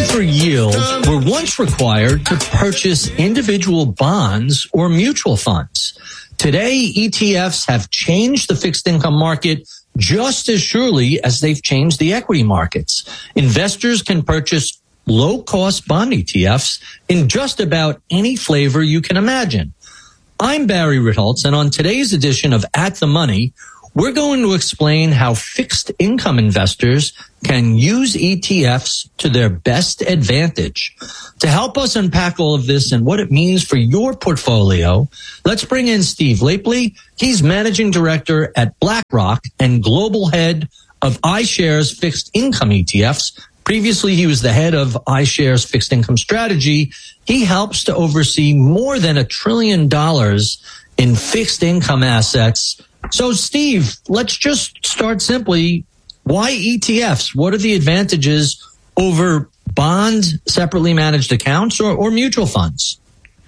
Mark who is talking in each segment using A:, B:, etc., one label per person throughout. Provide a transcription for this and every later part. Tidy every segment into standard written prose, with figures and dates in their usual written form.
A: for yield were once required to purchase individual bonds or mutual funds. Today, ETFs have changed the fixed income market just as surely as they've changed the equity markets. Investors can purchase low-cost bond ETFs in just about any flavor you can imagine. I'm Barry Ritholtz, and on today's edition of At the Money, we're going to explain how fixed income investors can use ETFs to their best advantage. To help us unpack all of this and what it means for your portfolio, let's bring in Steve Lapley. He's managing director at BlackRock and global head of iShares fixed income ETFs. Previously, he was the head of iShares fixed income strategy. He helps to oversee more than $1 trillion in fixed income assets. So, Steve, let's just start simply. Why ETFs? What are the advantages over bond separately managed accounts or mutual funds?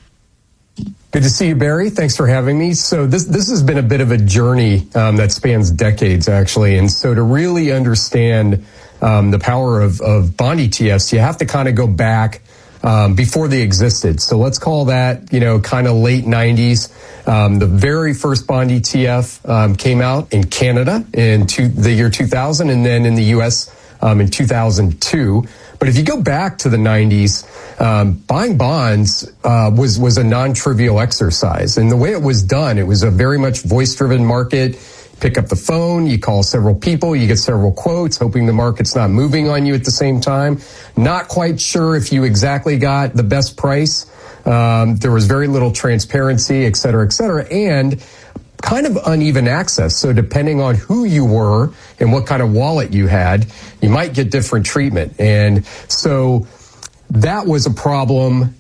B: Good to see you, Barry. Thanks for having me. So this has been a bit of a journey that spans decades, actually. And so to really understand the power of bond ETFs, you have to kind of go back before they existed. So let's call that, kind of late 90s. The very first bond ETF came out in Canada in the year 2000, and then in the U.S. In 2002. But if you go back to the 90s, buying bonds was a non-trivial exercise. And the way it was done, it was a very much voice-driven market. Pick up the phone, you call several people, you get several quotes, hoping the market's not moving on you at the same time. Not quite sure if you exactly got the best price. There was very little transparency, et cetera, and kind of uneven access. So depending on who you were and what kind of wallet you had, you might get different treatment. And so that was a problem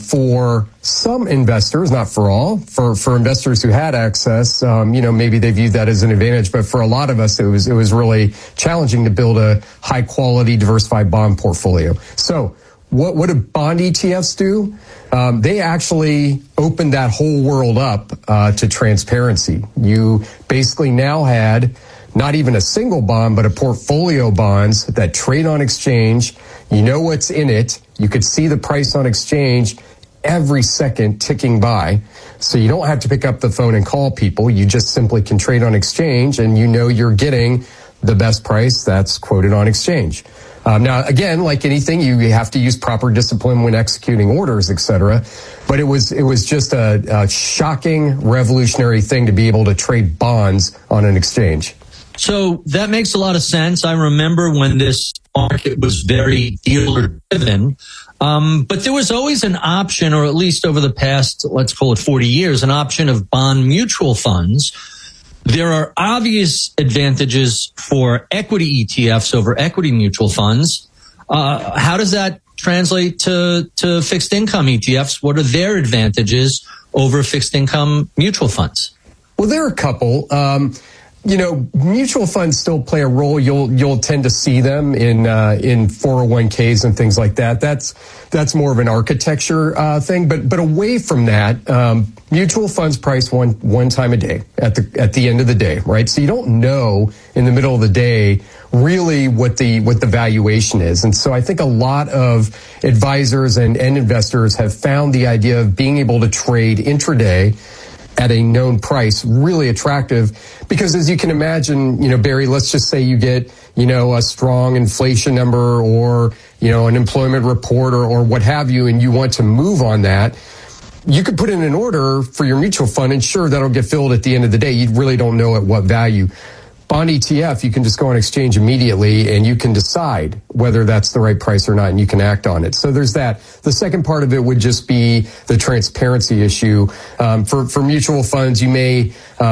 B: for some investors, not for all. For investors who had access, maybe they viewed that as an advantage. But for a lot of us, it was really challenging to build a high quality, diversified bond portfolio. So what do bond ETFs do? They actually opened that whole world up to transparency. You basically now had not even a single bond, but a portfolio of bonds that trade on exchange. You know what's in it. You could see the price on exchange every second ticking by. So you don't have to pick up the phone and call people. You just simply can trade on exchange, and you know you're getting the best price that's quoted on exchange. Now, again, like anything, you have to use proper discipline when executing orders, et cetera. But it was just a shocking, revolutionary thing to be able to trade bonds on an exchange.
A: So that makes a lot of sense. I remember when this market was very dealer-driven, but there was always an option, or at least over the past, let's call it 40 years, an option of bond mutual funds. There are obvious advantages for equity ETFs over equity mutual funds. How does that translate to fixed income ETFs? What are their advantages over fixed income mutual funds?
B: Well, there are a couple. Mutual funds still play a role. You'll tend to see them in 401ks and things like that. That's more of an architecture thing. But away from that, mutual funds price one time a day at the end of the day, right? So you don't know in the middle of the day really what the valuation is. And so I think a lot of advisors and investors have found the idea of being able to trade intraday at a known price really attractive, because as you can imagine, Barry, let's just say you get, a strong inflation number or, an employment report or what have you, and you want to move on that. You could put in an order for your mutual fund, and sure, that'll get filled at the end of the day. You really don't know at what value. Bond ETF, you can just go on exchange immediately and you can decide whether that's the right price or not, and you can act on it. So there's that. The second part of it would just be the transparency issue. For mutual funds, you may,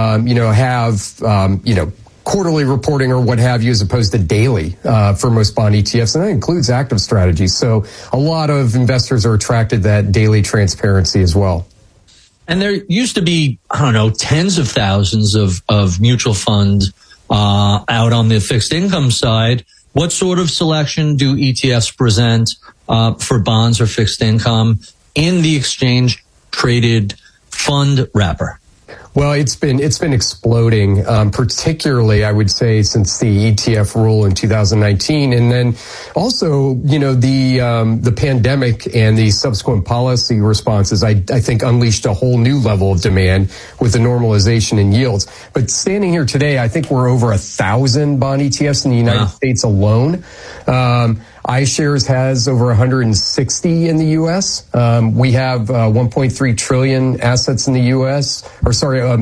B: have, quarterly reporting or what have you, as opposed to daily for most bond ETFs, and that includes active strategies. So a lot of investors are attracted to that daily transparency as well.
A: And there used to be, tens of thousands of mutual funds out on the fixed income side. What sort of selection do ETFs present for bonds or fixed income in the exchange traded fund wrapper?
B: Well, it's been exploding, particularly, I would say, since the ETF rule in 2019. And then also, the pandemic and the subsequent policy responses, I think, unleashed a whole new level of demand with the normalization in yields. But standing here today, I think we're over 1,000 bond ETFs in the United States alone. iShares has over 160 in the U.S. We have 1.3 trillion assets in the U.S. Over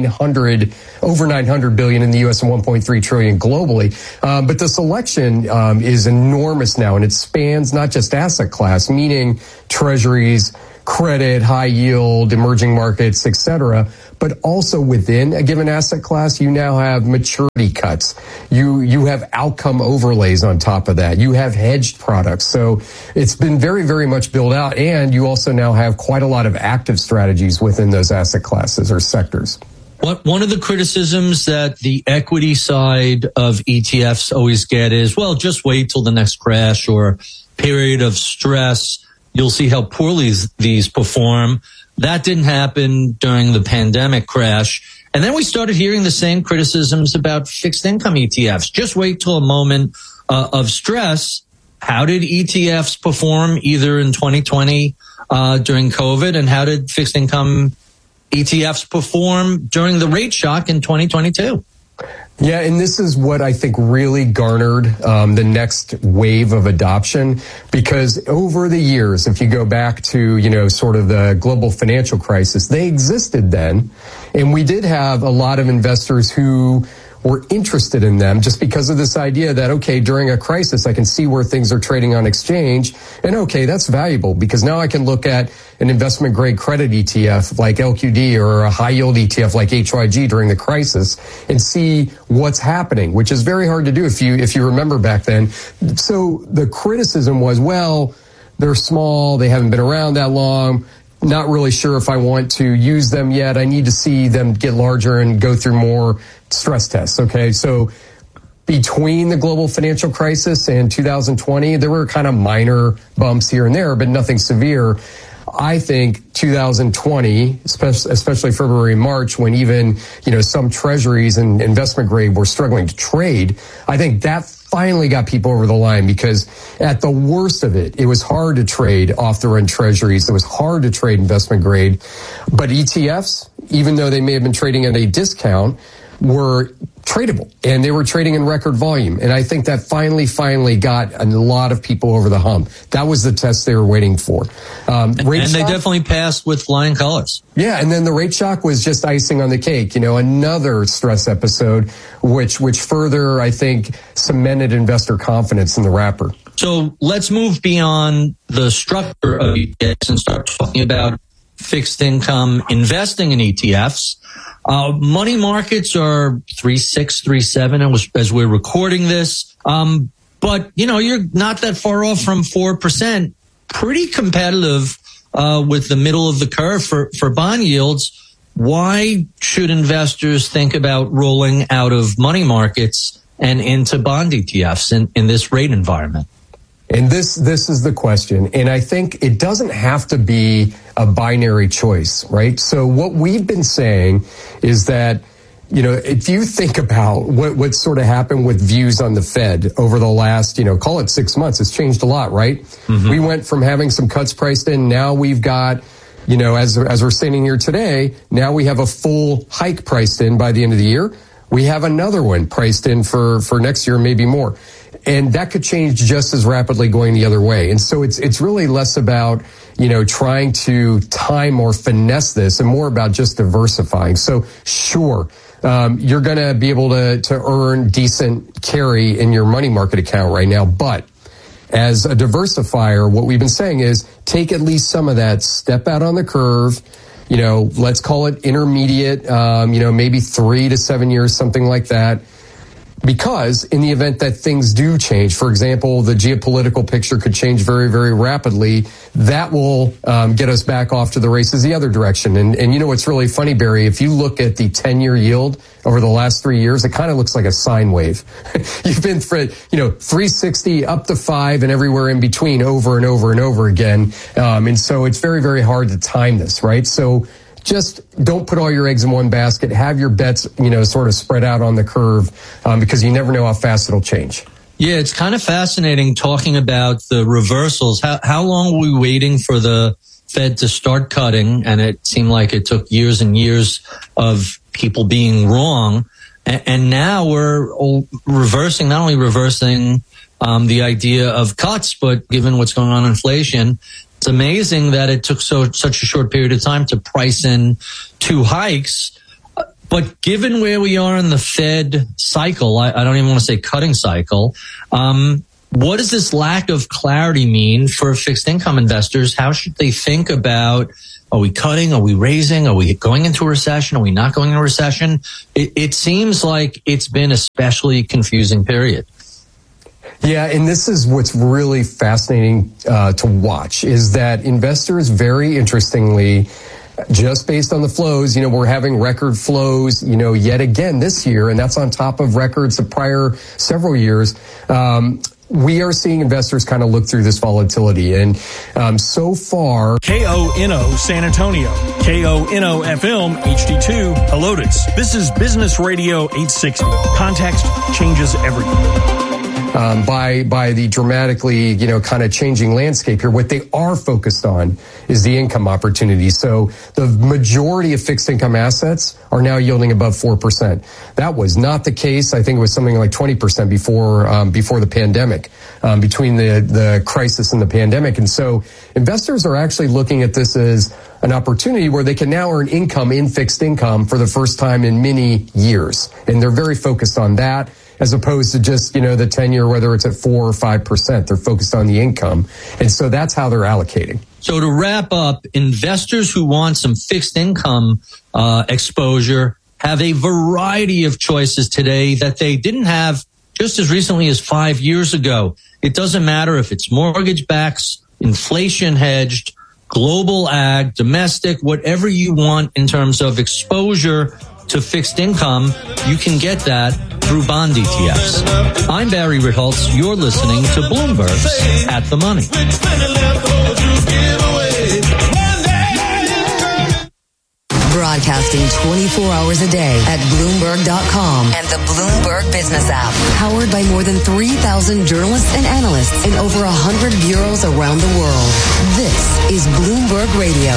B: 900 billion in the U.S. and 1.3 trillion globally. But the selection is enormous now, and it spans not just asset class, meaning treasuries, credit, high yield, emerging markets, et cetera, but also within a given asset class, you now have maturity cuts. You have outcome overlays on top of that. You have hedged products. So it's been very, very much built out. And you also now have quite a lot of active strategies within those asset classes or sectors.
A: One of the criticisms that the equity side of ETFs always get is, well, just wait till the next crash or period of stress. You'll see how poorly these perform. That didn't happen during the pandemic crash. And then we started hearing the same criticisms about fixed income ETFs. Just wait till a moment of stress. How did ETFs perform either in 2020 during COVID, and how did fixed income ETFs perform during the rate shock in 2022?
B: Yeah, and this is what I think really garnered the next wave of adoption, because over the years, if you go back to, sort of the global financial crisis, they existed then. And we did have a lot of investors who were interested in them just because of this idea that, okay, during a crisis, I can see where things are trading on exchange. And okay, that's valuable because now I can look at an investment grade credit ETF like LQD or a high yield ETF like HYG during the crisis and see what's happening, which is very hard to do if you remember back then. So the criticism was, well, they're small, they haven't been around that long. Not really sure if I want to use them yet. I need to see them get larger and go through more stress tests. Okay. So between the global financial crisis and 2020, there were kind of minor bumps here and there, but nothing severe. I think 2020, especially February and March, when even, some treasuries and investment grade were struggling to trade, I think that finally got people over the line, because at the worst of it, it was hard to trade off the run treasuries. It was hard to trade investment grade, but ETFs, even though they may have been trading at a discount, were tradable, and they were trading in record volume. And I think that finally got a lot of people over the hump. That was the test they were waiting for.
A: And they definitely passed with flying colors.
B: Yeah, and then the rate shock was just icing on the cake, another stress episode, which further, I think, cemented investor confidence in the wrapper.
A: So let's move beyond the structure of ETFs and start talking about fixed income investing in ETFs. Money markets are 3.6, 3.7 as we're recording this. But, you're not that far off from 4%. Pretty competitive with the middle of the curve for bond yields. Why should investors think about rolling out of money markets and into bond ETFs in this rate environment?
B: And this is the question. And I think it doesn't have to be a binary choice, right? So what we've been saying is that, if you think about what sort of happened with views on the Fed over the last, call it 6 months, it's changed a lot, right? Mm-hmm. We went from having some cuts priced in. Now we've got, as we're standing here today, now we have a full hike priced in by the end of the year. We have another one priced in for next year, maybe more. And that could change just as rapidly going the other way. And so it's really less about, trying to time or finesse this and more about just diversifying. So sure, you're going to be able to earn decent carry in your money market account right now. But as a diversifier, what we've been saying is take at least some of that, step out on the curve, let's call it intermediate, maybe 3 to 7 years, something like that. Because in the event that things do change, for example, the geopolitical picture could change very, very rapidly, that will get us back off to the races the other direction. And what's really funny, Barry, if you look at the 10-year yield over the last 3 years, it kind of looks like a sine wave. You've been for 360 up to 5 and everywhere in between over and over and over again. And so it's very, very hard to time this, right? So just don't put all your eggs in one basket. Have your bets, sort of spread out on the curve, because you never know how fast it'll change.
A: Yeah, it's kind of fascinating talking about the reversals. How long were we waiting for the Fed to start cutting? And it seemed like it took years and years of people being wrong. And now we're reversing, not only reversing the idea of cuts, but given what's going on in inflation, it's amazing that it took such a short period of time to price in 2 hikes. But given where we are in the Fed cycle, I don't even want to say cutting cycle, what does this lack of clarity mean for fixed income investors? How should they think about, are we cutting? Are we raising? Are we going into a recession? Are we not going into a recession? It seems like it's been a especially confusing period.
B: Yeah, and this is what's really fascinating to watch, is that investors, very interestingly, just based on the flows, we're having record flows, yet again this year, and that's on top of records of prior several years. We are seeing investors kind of look through this volatility. And so far...
C: KONO San Antonio, KONO FM HD2 Helotes. This is Business Radio 860. Context changes everything.
B: By the dramatically, kind of changing landscape here. What they are focused on is the income opportunity. So the majority of fixed income assets are now yielding above 4%. That was not the case. I think it was something like 20% before the pandemic, between the crisis and the pandemic. And so investors are actually looking at this as an opportunity where they can now earn income in fixed income for the first time in many years. And they're very focused on that, as opposed to just, the 10-year, whether it's at 4 or 5%. They're focused on the income. And so that's how they're allocating.
A: So to wrap up, investors who want some fixed income exposure have a variety of choices today that they didn't have just as recently as 5 years ago. It doesn't matter if it's mortgage backs, inflation hedged, global ag, domestic, whatever you want in terms of exposure to fixed income, you can get that through bond ETFs. I'm Barry Ritholtz. You're listening to Bloomberg's At the Money.
D: Broadcasting 24 hours a day at Bloomberg.com and the Bloomberg Business app. Powered by more than 3,000 journalists and analysts in over 100 bureaus around the world. This is Bloomberg Radio.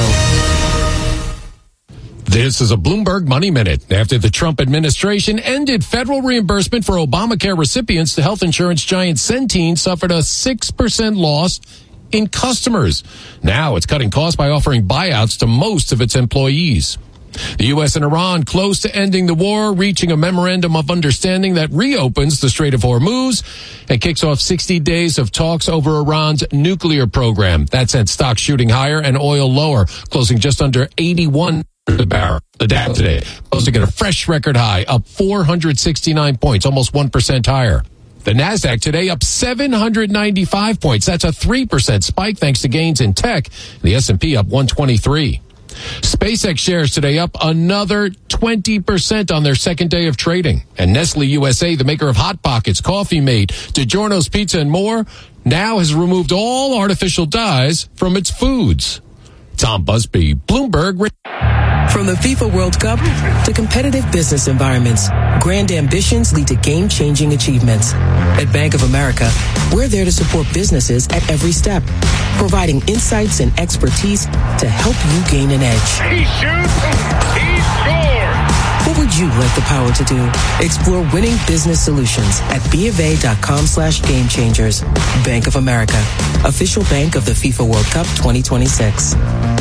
E: This is a Bloomberg Money Minute. After the Trump administration ended federal reimbursement for Obamacare recipients, the health insurance giant Centene suffered a 6% loss in customers. Now it's cutting costs by offering buyouts to most of its employees. The U.S. and Iran close to ending the war, reaching a memorandum of understanding that reopens the Strait of Hormuz and kicks off 60 days of talks over Iran's nuclear program. That sent stocks shooting higher and oil lower, closing just under 81 the barrel. The Dow today closing at a fresh record high, up 469 points, almost 1% higher. The Nasdaq today up 795 points. That's a 3% spike thanks to gains in tech. The S&P up 123. SpaceX shares today up another 20% on their second day of trading. And Nestle USA, the maker of Hot Pockets, Coffee Mate, DiGiorno's Pizza, and more, now has removed all artificial dyes from its foods. Tom Busby, Bloomberg.
F: From the FIFA World Cup to competitive business environments, grand ambitions lead to game-changing achievements. At Bank of America, we're there to support businesses at every step, providing insights and expertise to help you gain an edge.
G: He shoots, he scores!
F: What would you like the power to do? Explore winning business solutions at BofA.com/gamechangers. Bank of America, official bank of the FIFA World Cup 2026.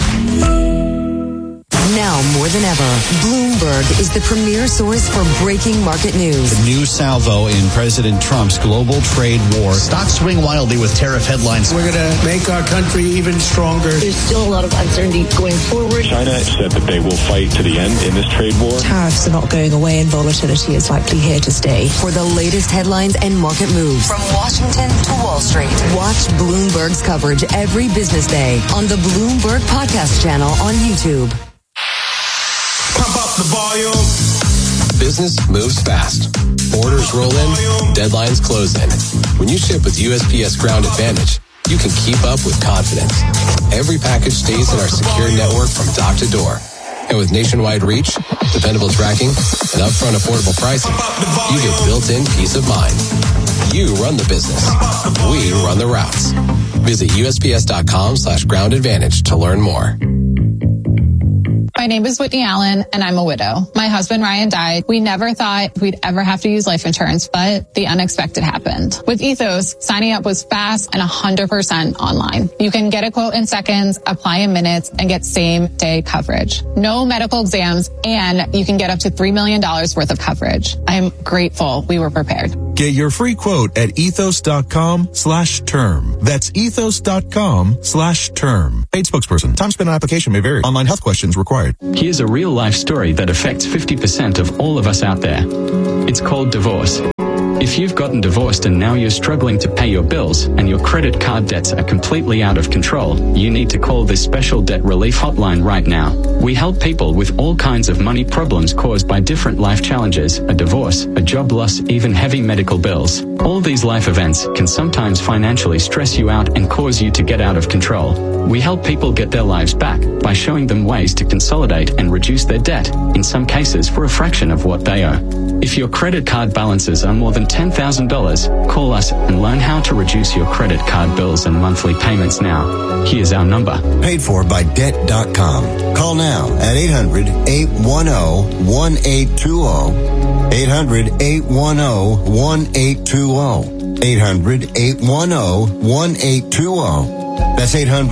D: Now more than ever, Bloomberg is the premier source for breaking market news.
H: The new salvo in President Trump's global trade war. Stocks swing wildly with tariff headlines.
I: We're going to make our country even stronger.
J: There's still a lot of uncertainty going forward.
K: China said that they will fight to the end in this trade war.
L: Tariffs are not going away and volatility is likely here to stay.
D: For the latest headlines and market moves from Washington to Wall Street, watch Bloomberg's coverage every business day on the Bloomberg Podcast channel on YouTube.
M: Pump up the volume.
N: Business moves fast. Orders roll in, deadlines close in. When you ship with USPS Ground Advantage, you can keep up with confidence. Every package stays in our secure network from dock to door. And with nationwide reach, dependable tracking, and upfront affordable pricing, you get built-in peace of mind. You run the business. We run the routes. Visit USPS.com/Ground Advantage to learn more.
O: My name is Whitney Allen, and I'm a widow. My husband, Ryan, died. We never thought we'd ever have to use life insurance, but the unexpected happened. With Ethos, signing up was fast and 100% online. You can get a quote in seconds, apply in minutes, and get same-day coverage. No medical exams, and you can get up to $3 million worth of coverage. I'm grateful we were prepared.
P: Get your free quote at ethos.com/term. That's ethos.com/term. Paid spokesperson. Time spent on application may vary. Online health questions required.
Q: Here's a real life story that affects 50% of all of us out there. It's called divorce. If you've gotten divorced and now you're struggling to pay your bills and your credit card debts are completely out of control, you need to call this special debt relief hotline right now. We help people with all kinds of money problems caused by different life challenges, a divorce, a job loss, even heavy medical bills. All these life events can sometimes financially stress you out and cause you to get out of control. We help people get their lives back by showing them ways to consolidate and reduce their debt, in some cases for a fraction of what they owe. If your credit card balances are more than $10,000, call us and learn how to reduce your credit card bills and monthly payments now. Here's our number.
R: Paid for by Debt.com. Call now at 800-810-1820. 800-810-1820. 800-810-1820. That's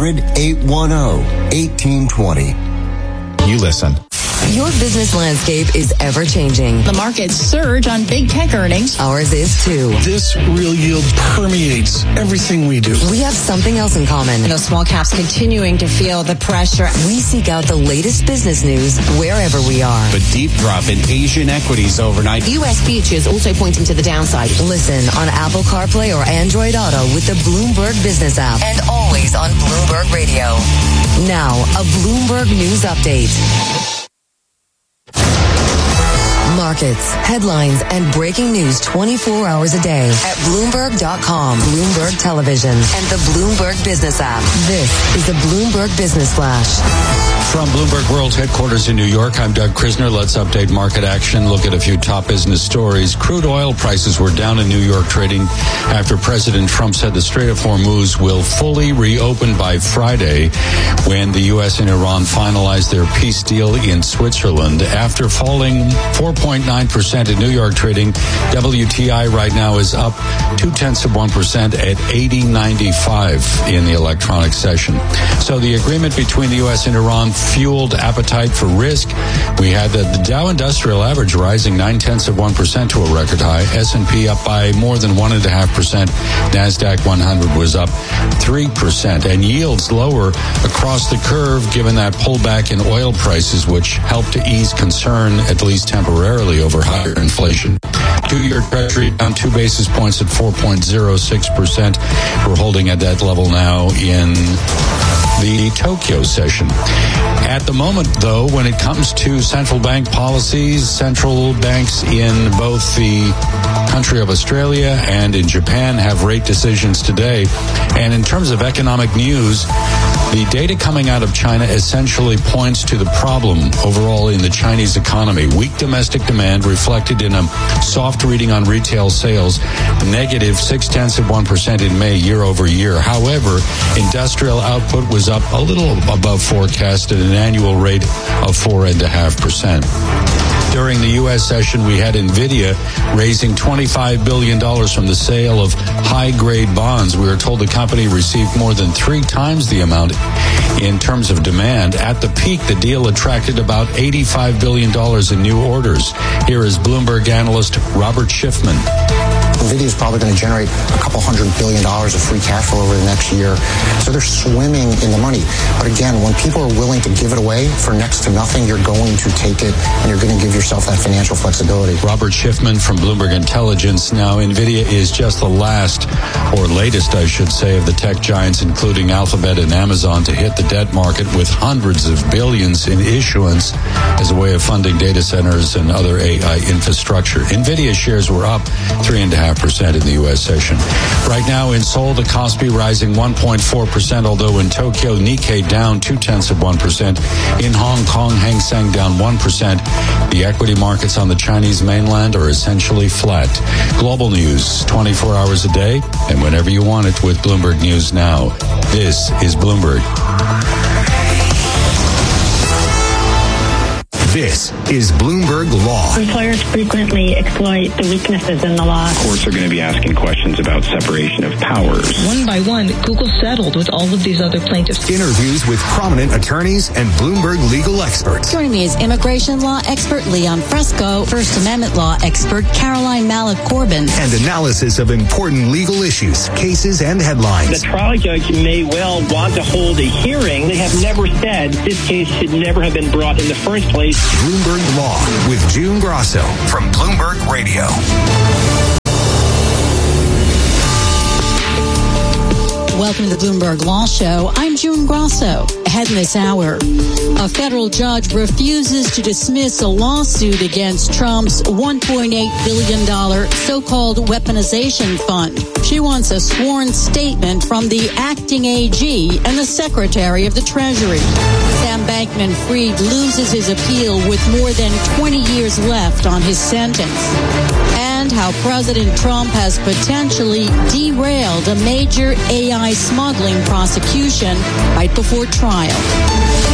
R: 800-810-1820.
H: You listen.
D: Your business landscape is ever-changing.
S: The markets surge on big tech earnings.
D: Ours is too.
I: This real yield permeates everything we do.
D: We have something else in common.
S: And those small caps continuing to feel the pressure.
D: We seek out the latest business news wherever we are.
H: The deep drop in Asian equities overnight.
S: U.S. futures also pointing to the downside.
D: Listen on Apple CarPlay or Android Auto with the Bloomberg Business app. And always on Bloomberg Radio. Now, a Bloomberg News Update. Markets, headlines, and breaking news 24 hours a day at Bloomberg.com, Bloomberg Television, and the Bloomberg Business app. This is the Bloomberg Business Flash.
T: From Bloomberg World's headquarters in New York, I'm Doug Krisner. Let's update market action, look at a few top business stories. Crude oil prices were down in New York trading after President Trump said the Strait of Hormuz will fully reopen by Friday when the U.S. and Iran finalized their peace deal in Switzerland. After falling 4.9% in New York trading, WTI right now is up 0.2% at 80.95 in the electronic session. So the agreement between the U.S. and Iran fueled appetite for risk. We had the Dow Industrial Average rising 0.9% to a record high. S&P up by more than 1.5%. NASDAQ 100 was up 3%. And yields lower across the curve given that pullback in oil prices, which helped to ease concern, at least temporarily, over higher inflation. 2-year Treasury down 2 basis points at 4.06%. We're holding at that level now in the Tokyo session. At the moment, though, when it comes to central bank policies, central banks in both the country of Australia and in Japan have rate decisions today. And in terms of economic news, the data coming out of China essentially points to the problem overall in the Chinese economy. Weak domestic demand reflected in a soft reading on retail sales, negative 0.6% in May year over year. However, industrial output was up a little above forecast at an annual rate of 4.5%. During the U.S. session, we had NVIDIA raising $25 billion from the sale of high-grade bonds. We were told the company received more than 3 times the amount in terms of demand. At the peak, the deal attracted about $85 billion in new orders. Here is Bloomberg analyst Robert Schiffman.
U: NVIDIA is probably going to generate a couple $100 billion of free cash flow over the next year. So they're swimming in the money. But again, when people are willing to give it away for next to nothing, you're going to take it and you're going to give yourself that financial flexibility.
T: Robert Schiffman from Bloomberg Intelligence. Now, NVIDIA is just the last, or latest, I should say, of the tech giants, including Alphabet and Amazon, to hit the debt market with hundreds of billions in issuance as a way of funding data centers and other AI infrastructure. NVIDIA shares were up 3.5%. 2.5% in the U.S. session. Right now in Seoul, the Kospi rising 1.4%, although in Tokyo, Nikkei down 0.2%. In Hong Kong, Hang Seng down 1%. The equity markets on the Chinese mainland are essentially flat. Global news, 24 hours a day, and whenever you want it with Bloomberg News Now. This is Bloomberg.
C: This is Bloomberg Law.
J: Employers frequently exploit the weaknesses in the law.
K: Courts are going to be asking questions about separation of powers.
J: One by one, Google settled with all of these other plaintiffs.
C: Interviews with prominent attorneys and Bloomberg legal experts.
V: Joining me is immigration law expert Leon Fresco, First Amendment law expert Caroline Malik-Corbin,
C: and analysis of important legal issues, cases, and headlines.
W: The trial judge may well want to hold a hearing. They have never said this case should never have been brought in the first place.
C: Bloomberg Law with June Grosso from Bloomberg Radio.
V: Welcome to the Bloomberg Law Show. I'm June Grosso. Ahead in this hour, a federal judge refuses to dismiss a lawsuit against Trump's $1.8 billion so-called weaponization fund. She wants a sworn statement from the acting AG and the Secretary of the Treasury. Sam Bankman-Fried loses his appeal with more than 20 years left on his sentence. And how President Trump has potentially derailed a major AI smuggling prosecution right before trial.